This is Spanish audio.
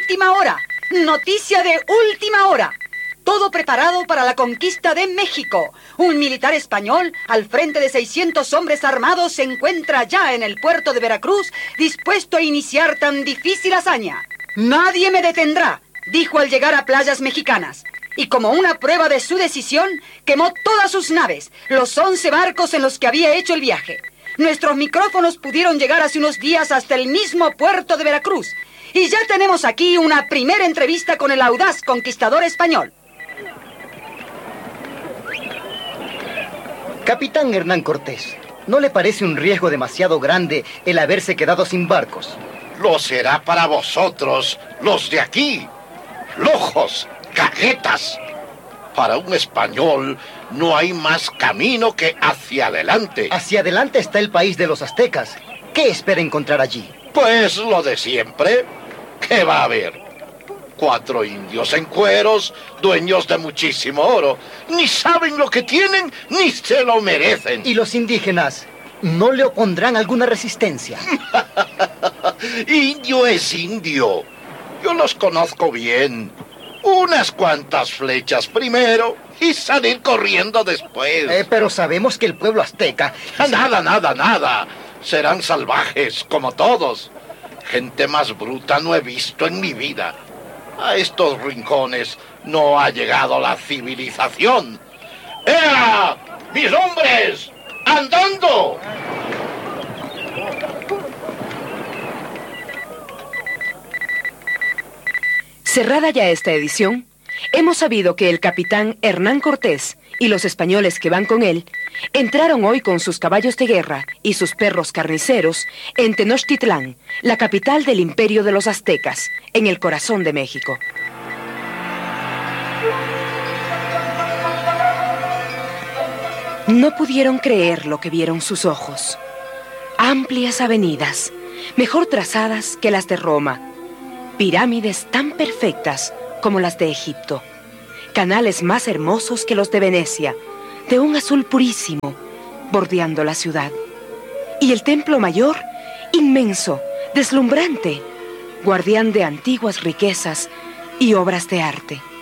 última hora. Noticia de última hora. Todo preparado para la conquista de México. Un militar español, al frente de 600 hombres armados, se encuentra ya en el puerto de Veracruz, dispuesto a iniciar tan difícil hazaña. Nadie me detendrá, dijo al llegar a playas mexicanas. Y como una prueba de su decisión, quemó todas sus naves, los 11 barcos en los que había hecho el viaje. Nuestros micrófonos pudieron llegar hace unos días hasta el mismo puerto de Veracruz. Y ya tenemos aquí una primera entrevista con el audaz conquistador español. Capitán Hernán Cortés, ¿no le parece un riesgo demasiado grande el haberse quedado sin barcos? Lo será para vosotros, los de aquí. Lojos, caguetas. Para un español no hay más camino que hacia adelante. Hacia adelante está el país de los aztecas. ¿Qué espera encontrar allí? Pues lo de siempre. ¿Qué va a haber? 4 indios en cueros, dueños de muchísimo oro. Ni saben lo que tienen, ni se lo merecen. ¿Y los indígenas no le opondrán alguna resistencia? Indio es indio. Yo los conozco bien. Unas cuantas flechas primero y salir corriendo después. Pero sabemos que el pueblo azteca... Nada. Serán salvajes, como todos. Gente más bruta no he visto en mi vida. A estos rincones no ha llegado la civilización. ¡Ea! ¡Mis hombres! ¡Andando! Cerrada ya esta edición, hemos sabido que el capitán Hernán Cortés y los españoles que van con él entraron hoy con sus caballos de guerra y sus perros carniceros en Tenochtitlán, la capital del imperio de los aztecas, en el corazón de México. No pudieron creer lo que vieron sus ojos. Amplias avenidas, mejor trazadas que las de Roma, pirámides tan perfectas como las de Egipto, canales más hermosos que los de Venecia, de un azul purísimo, bordeando la ciudad. Y el templo mayor, inmenso, deslumbrante, guardián de antiguas riquezas y obras de arte.